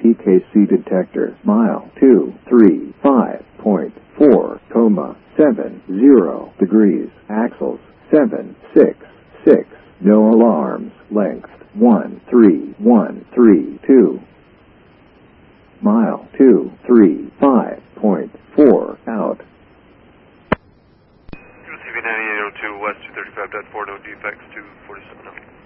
ATKC detector. Mile 235.4, 70 degrees. Axles 766. No alarms. Length 13132. Mile 235.4 out. CV 9802 West 235.4, no defects, 247 out.